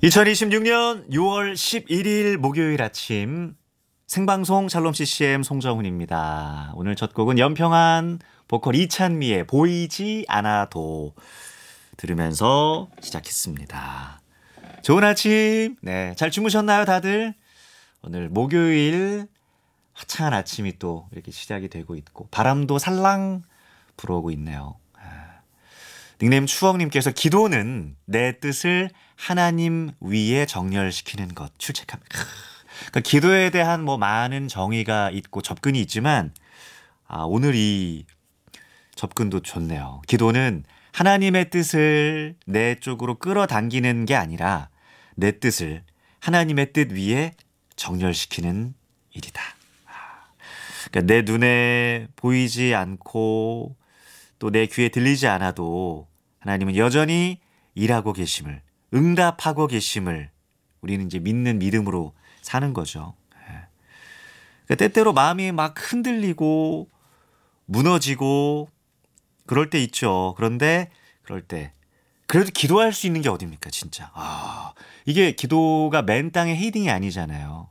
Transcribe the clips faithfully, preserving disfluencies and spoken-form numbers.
이천이십육 년 유월 십일일 목요일 아침 생방송 샬롬 씨씨엠 송정훈입니다. 오늘 첫 곡은 연평한 보컬 이찬미의 보이지 않아도 들으면서 시작했습니다. 좋은 아침. 네, 잘 주무셨나요, 다들? 오늘 목요일 화창한 아침이 또 이렇게 시작이 되고 있고 바람도 살랑 불어오고 있네요. 닉네임 추억님께서 기도는 내 뜻을 하나님 위에 정렬시키는 것 출첵합니다. 그러니까 기도에 대한 뭐 많은 정의가 있고 접근이 있지만 아, 오늘 이 접근도 좋네요. 기도는 하나님의 뜻을 내 쪽으로 끌어당기는 게 아니라 내 뜻을 하나님의 뜻 위에 정렬시키는 일이다. 그러니까 내 눈에 보이지 않고 또 내 귀에 들리지 않아도 하나님은 여전히 일하고 계심을, 응답하고 계심을 우리는 이제 믿는 믿음으로 사는 거죠. 그러니까 때때로 마음이 막 흔들리고 무너지고 그럴 때 있죠. 그런데 그럴 때 그래도 기도할 수 있는 게 어딥니까, 진짜. 아, 이게 기도가 맨 땅의 헤딩이 아니잖아요.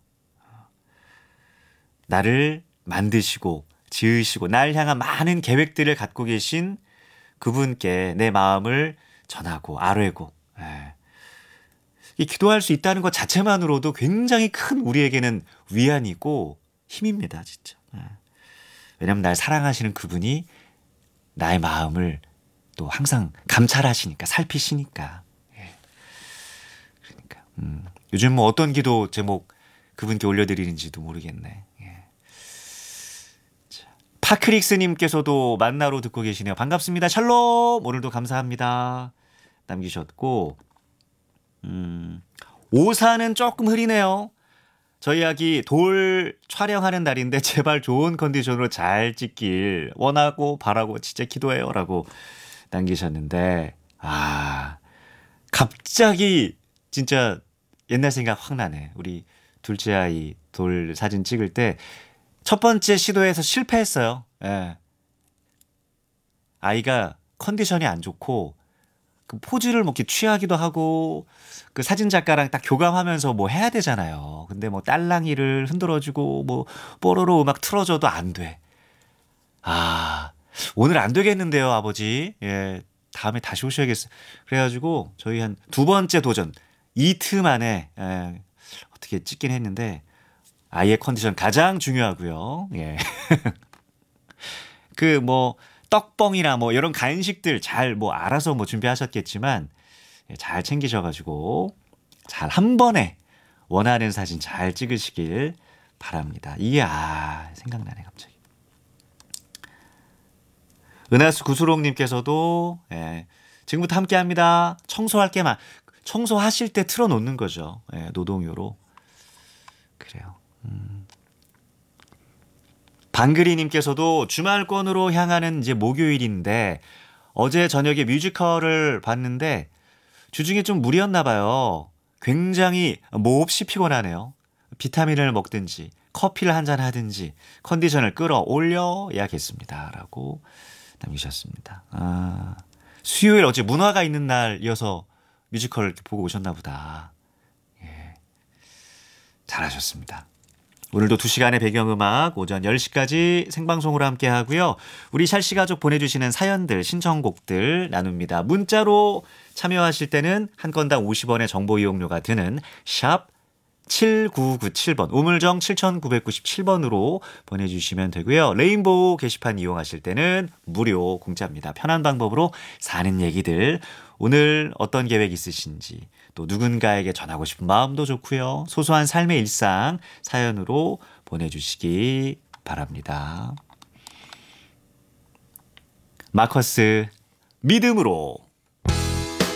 나를 만드시고 지으시고 날 향한 많은 계획들을 갖고 계신 그분께 내 마음을 전하고 아뢰고 예. 이 기도할 수 있다는 것 자체만으로도 굉장히 큰 우리에게는 위안이고 힘입니다, 진짜. 예. 왜냐하면 날 사랑하시는 그분이 나의 마음을 또 항상 감찰하시니까, 살피시니까. 예. 그러니까 음, 요즘 뭐 어떤 기도 제목 그분께 올려드리는지도 모르겠네. 예. 파크릭스님께서도 만나로 듣고 계시네요. 반갑습니다. 샬롬. 오늘도 감사합니다. 남기셨고 음, 오산은 조금 흐리네요. 저희 아기 돌 촬영하는 날인데 제발 좋은 컨디션으로 잘 찍길 원하고 바라고 진짜 기도해요 라고 남기셨는데 아 갑자기 진짜 옛날 생각 확 나네. 우리 둘째 아이 돌 사진 찍을 때 첫 번째 시도에서 실패했어요. 예. 아이가 컨디션이 안 좋고 그 포즈를 뭐 이렇게 취하기도 하고 그 사진 작가랑 딱 교감하면서 뭐 해야 되잖아요. 근데 뭐 딸랑이를 흔들어주고 뭐 뽀로로 음악 틀어줘도 안 돼. 아, 오늘 안 되겠는데요, 아버지. 예, 다음에 다시 오셔야겠어요. 그래가지고 저희 한 두 번째 도전 이틀 만에 예, 어떻게 찍긴 했는데 아이의 컨디션 가장 중요하고요. 예. 그 뭐 떡뻥이나 뭐 이런 간식들 잘 뭐 알아서 뭐 준비하셨겠지만 잘 챙기셔가지고 잘 한 번에 원하는 사진 잘 찍으시길 바랍니다. 이게 아 생각나네 갑자기. 은하수 구수롱님께서도 예, 지금부터 함께합니다. 청소할 게만 청소하실 때 틀어놓는 거죠. 예, 노동요로. 그래요. 음. 방그리님께서도 주말권으로 향하는 이제 목요일인데 어제 저녁에 뮤지컬을 봤는데 주중에 좀 무리였나 봐요. 굉장히 몹시 피곤하네요. 비타민을 먹든지 커피를 한잔 하든지 컨디션을 끌어올려야겠습니다. 라고 남기셨습니다. 아, 수요일 어제 문화가 있는 날이어서 뮤지컬 보고 오셨나 보다. 예, 잘하셨습니다. 오늘도 두 시간의 배경음악 오전 열 시까지 생방송으로 함께 하고요. 우리 샬씨 가족 보내주시는 사연들, 신청곡들 나눕니다. 문자로 참여하실 때는 한 건당 오십 원의 정보 이용료가 드는 샵 칠구구칠 번, 우물정 칠구구칠 번으로 보내주시면 되고요. 레인보우 게시판 이용하실 때는 무료 공짜입니다. 편한 방법으로 사는 얘기들, 오늘 어떤 계획 있으신지, 또 누군가에게 전하고 싶은 마음도 좋고요. 소소한 삶의 일상 사연으로 보내주시기 바랍니다. 마커스 믿음으로.